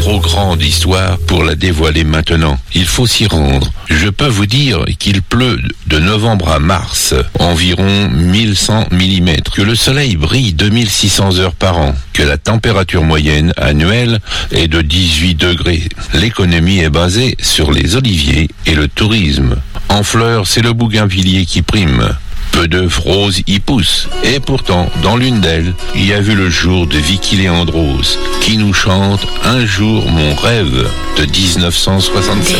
trop grande histoire pour la dévoiler maintenant. Il faut s'y rendre. Je peux vous dire qu'il pleut de novembre à mars, environ 1100 mm, que le soleil brille 2600 heures par an, que la température moyenne annuelle est de 18 degrés. L'économie est basée sur les oliviers et le tourisme. En fleurs, c'est le bougainvillier qui prime. Peu d'œufs roses y poussent. Et pourtant, dans l'une d'elles, il y a vu le jour de Vicky Léandros, qui nous chante « Un jour mon rêve » de 1967.